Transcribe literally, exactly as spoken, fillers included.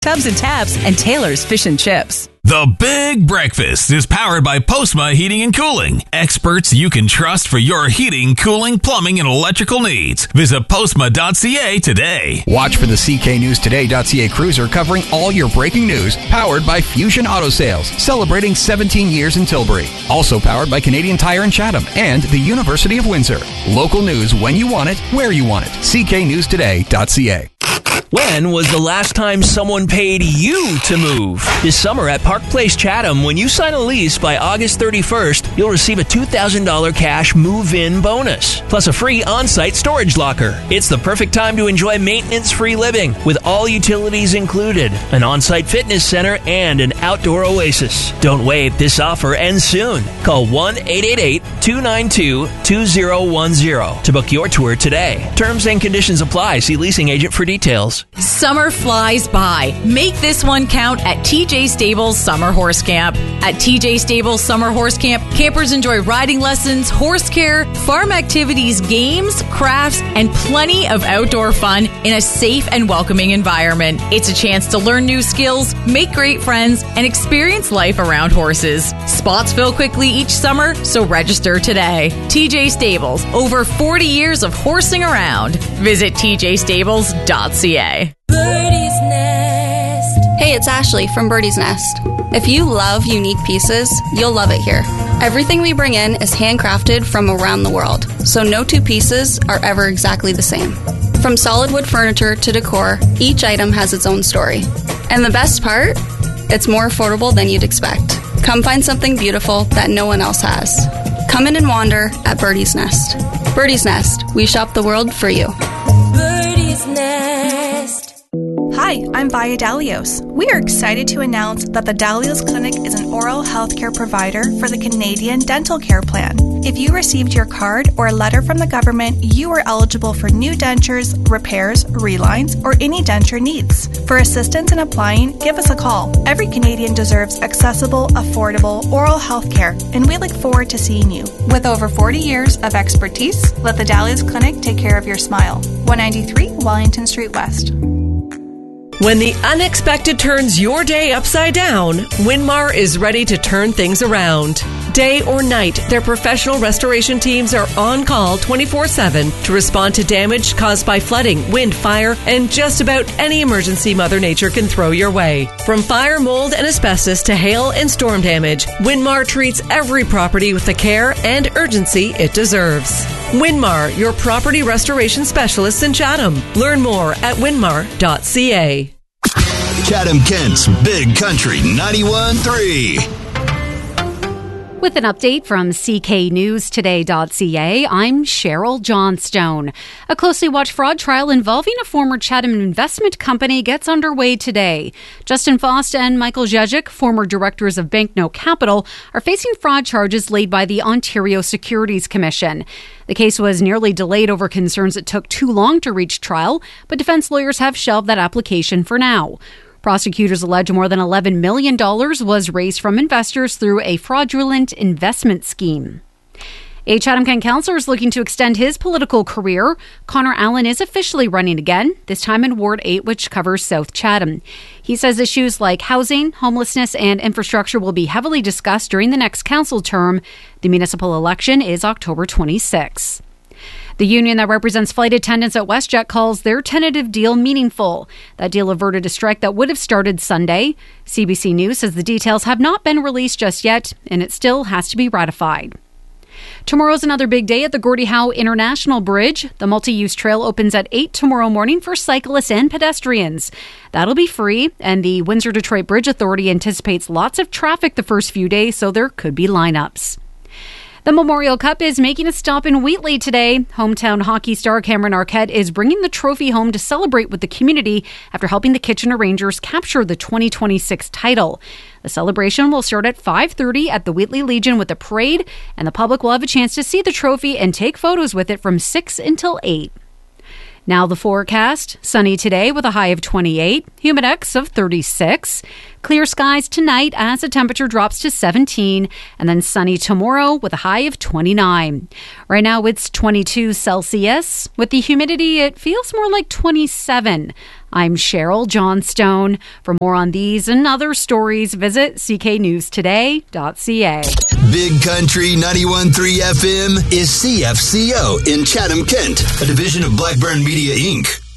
Tubs and Tabs, and Taylor's Fish and Chips. The Big Breakfast is powered by Postma Heating and Cooling. Experts you can trust for your heating, cooling, plumbing, and electrical needs. Visit postma dot c a today. Watch for the C K News Today dot c a cruiser covering all your breaking news, powered by Fusion Auto Sales, celebrating seventeen years in Tilbury. Also powered by Canadian Tire in Chatham and the University of Windsor. Local news when you want it, where you want it. C K News Today dot c a. When was the last time someone paid you to move? This summer at Park Place Chatham, when you sign a lease by August thirty-first, you'll receive a two thousand dollars cash move-in bonus, plus a free on-site storage locker. It's the perfect time to enjoy maintenance-free living, with all utilities included, an on-site fitness center, and an outdoor oasis. Don't wait, this offer ends soon. Call one eight eight eight, two nine two, two zero one zero to book your tour today. Terms and conditions apply. See leasing agent for details. Summer flies by. Make this one count at T J Stables Summer Horse Camp. At T J Stables Summer Horse Camp, campers enjoy riding lessons, horse care, farm activities, games, crafts, and plenty of outdoor fun in a safe and welcoming environment. It's a chance to learn new skills, make great friends, and experience life around horses. Spots fill quickly each summer, so register today. T J Stables, over forty years of horsing around. Visit t j stables dot c a. Birdie's Nest. Hey, it's Ashley from Birdie's Nest. If you love unique pieces, you'll love it here. Everything we bring in is handcrafted from around the world, so no two pieces are ever exactly the same. From solid wood furniture to decor, each item has its own story. And the best part? It's more affordable than you'd expect. Come find something beautiful that no one else has. Come in and wander at Birdie's Nest. Birdie's Nest, we shop the world for you. Birdie's Nest. Hi, I'm Vaya Dalios. We are excited to announce that the Dalios Clinic is an oral health care provider for the Canadian Dental Care Plan. If you received your card or a letter from the government, you are eligible for new dentures, repairs, relines, or any denture needs. For assistance in applying, give us a call. Every Canadian deserves accessible, affordable oral health care, and we look forward to seeing you. With over forty years of expertise, let the Dalios Clinic take care of your smile. one ninety-three Wellington Street West. When the unexpected turns your day upside down, Winmar is ready to turn things around. Day or night, their professional restoration teams are on call twenty-four seven to respond to damage caused by flooding, wind, fire, and just about any emergency Mother Nature can throw your way. From fire, mold, and asbestos to hail and storm damage, Winmar treats every property with the care and urgency it deserves. Winmar, your property restoration specialists in Chatham. Learn more at winmar dot c a. Chatham Kent's Big Country ninety-one point three. With an update from C K News Today dot c a, I'm Cheryl Johnstone. A closely watched fraud trial involving a former Chatham investment company gets underway today. Justin Faust and Michael Jejic, former directors of Banknote Capital, are facing fraud charges laid by the Ontario Securities Commission. The case was nearly delayed over concerns it took too long to reach trial, but defense lawyers have shelved that application for now. Prosecutors allege more than eleven million dollars was raised from investors through a fraudulent investment scheme. A Chatham-Kent councillor is looking to extend his political career. Connor Allen is officially running again, this time in Ward eight, which covers South Chatham. He says issues like housing, homelessness, and infrastructure will be heavily discussed during the next council term. The municipal election is October twenty-sixth. The union that represents flight attendants at WestJet calls their tentative deal meaningful. That deal averted a strike that would have started Sunday. C B C News says the details have not been released just yet, and it still has to be ratified. Tomorrow's another big day at the Gordie Howe International Bridge. The multi-use trail opens at eight tomorrow morning for cyclists and pedestrians. That'll be free, and the Windsor-Detroit Bridge Authority anticipates lots of traffic the first few days, so there could be lineups. The Memorial Cup is making a stop in Wheatley today. Hometown hockey star Cameron Arquette is bringing the trophy home to celebrate with the community after helping the Kitchener Rangers capture the twenty twenty-six title. The celebration will start at five thirty at the Wheatley Legion with a parade, and the public will have a chance to see the trophy and take photos with it from six until eight. Now the forecast. Sunny today with a high of twenty-eight, humidex of thirty-six. Clear skies tonight as the temperature drops to seventeen, and then sunny tomorrow with a high of twenty-nine. Right now it's twenty-two Celsius. With the humidity, it feels more like twenty-seven. I'm Cheryl Johnstone. For more on these and other stories, visit c k news today dot c a. Big Country ninety-one point three F M is C F C O in Chatham, Kent, a division of Blackburn Media, Incorporated.